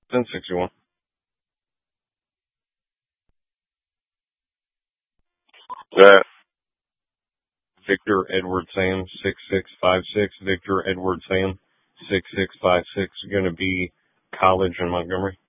1061. Uh, Victor Edward Sam 6656. Victor Edward Sam 6656. Going to be college in Montgomery.